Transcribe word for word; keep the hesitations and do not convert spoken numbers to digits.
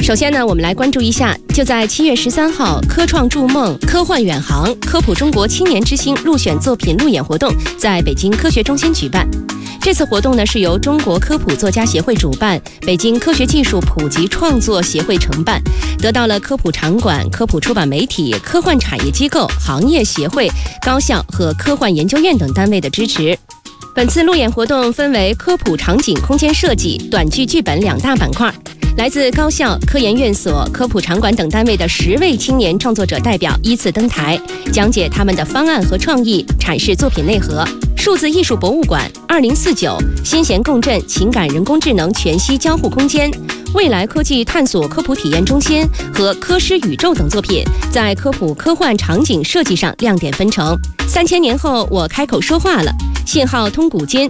首先呢，我们来关注一下，就在七月十三号，科创筑梦、科幻远航、科普中国青年之星入选作品路演活动在北京科学中心举办。这次活动呢是由中国科普作家协会主办，北京科学技术普及创作协会承办，得到了科普场馆、科普出版媒体、科幻产业机构、行业协会、高校和科幻研究院等单位的支持。本次路演活动分为科普场景空间设计、短剧剧本两大板块。来自高校、科研院所、科普场馆等单位的十位青年创作者代表依次登台，讲解他们的方案和创意，阐释作品内核。数字艺术博物馆、二零四九、心弦共振情感人工智能全息交互空间、未来科技探索科普体验中心和科师宇宙等作品，在科普科幻场景设计上亮点纷呈。三千年后，我开口说话了。信号通古今，